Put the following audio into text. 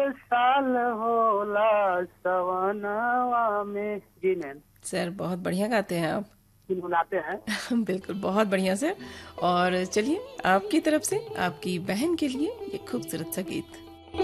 साल होला सवनवा में। जी मैम। सर बहुत बढ़िया गाते हैं आप। गुनगुनाते हैं। बिल्कुल, बहुत बढ़िया सर। और चलिए आपकी तरफ से आपकी बहन के लिए ये खूबसूरत सा गीत।